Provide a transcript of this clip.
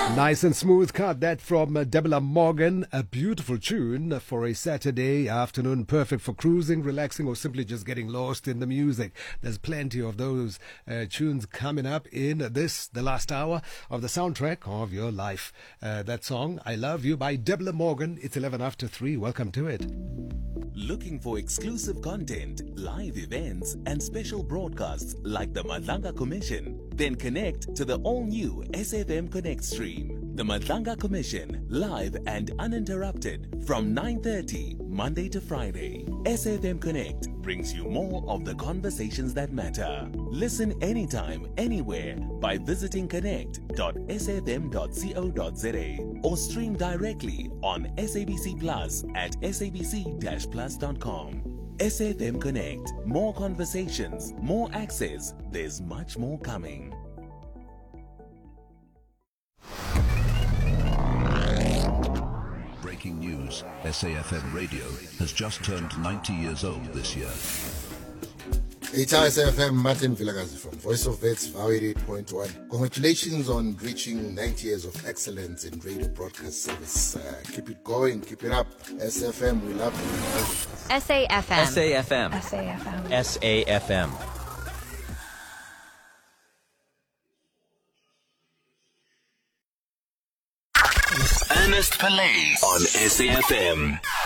Nice and smooth cut that from Deborah Morgan. A beautiful tune for a Saturday afternoon, perfect for cruising, relaxing, or simply just getting lost in the music. There's plenty of those tunes coming up in the last hour of the soundtrack of your life. That song, I Love You by Deborah Morgan. It's 11 after 3. Welcome to it. Looking for exclusive content, live events, and special broadcasts like the Madlanga Commission? Then connect to the all-new SFM Connect stream. The Madlanga Commission, live and uninterrupted from 9:30 Monday to Friday. SFM Connect brings you more of the conversations that matter. Listen anytime, anywhere by visiting connect.sfm.co.za or stream directly on SABC Plus at sabc-plus.com. SFM Connect. More conversations, more access. There's much more coming. Breaking news. SAFM Radio has just turned 90 years old this year. It's SAFM, Martin Vilagazi from Voice of Vets, Vow 88.1. Congratulations on reaching 90 years of excellence in radio broadcast service. Keep it going, keep it up. SAFM, we love you. SAFM. SAFM. SAFM. SAFM. Ernest Pillay on SAFM.